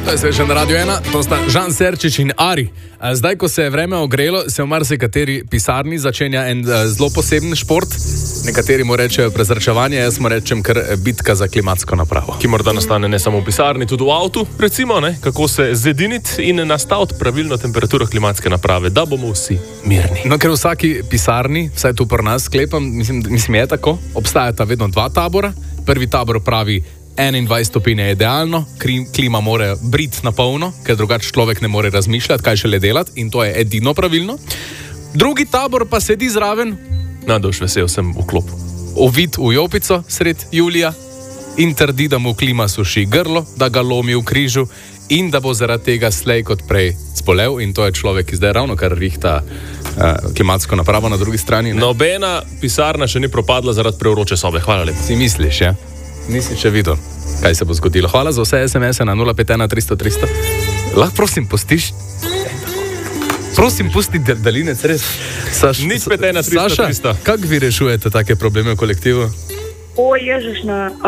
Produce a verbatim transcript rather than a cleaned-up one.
To je sveže na Radio ena, to sta Žan Serčič in Ari. Zdaj, ko se je vreme ogrelo, se v marsikateri pisarni začenja en zelo poseben šport. Nekateri mu rečejo prezračevanje, jaz mu rečem kar bitka za klimatsko napravo. Ki morda nastane ne samo v pisarni, tudi v avtu, recimo, ne? Kako se zediniti in nastaviti pravilno temperaturo klimatske naprave, da bomo vsi mirni. No, ker v vsaki pisarni, vsaj tu pri nas sklepam, mislim, mislim je tako, obstajata vedno dva tabora. Prvi tabor pravi, enaindvajset stopinj je idealno, klima mora briti na polno, ker drugače človek ne more razmišljati, kaj šele delati, in to je edino pravilno. Drugi tabor pa sedi zraven, nadoš vesel sem v klopu, ovit v jopico sred julija in trdi, da mu klima suši grlo, da ga lomi v križu in da bo zaradi tega slej kot prej zbolel, in to je človek, ki zdaj ravno kar rihta uh, klimatsko napravo na drugi strani. Ne? Nobena pisarna še ni propadla zaradi prevroče sobe. Hvala lepa. Si misliš, ja? Nisi še videl, kaj se bo zgodilo. Hvala za vse es em es-e na nula pet ena tristo tristo. Lahko prosim pustiš? Prosim pusti daljinec, res. Saš, Nič pet ena tristo tristo. Saša, kako vi rešujete take probleme v kolektivu? O, ježiš, na...